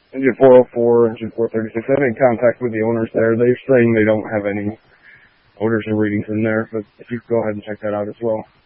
Engine 404, Engine 436. I've been in contact with the owners there. They're saying they don't have any odors or readings in there, but if you could go ahead and check that out as well.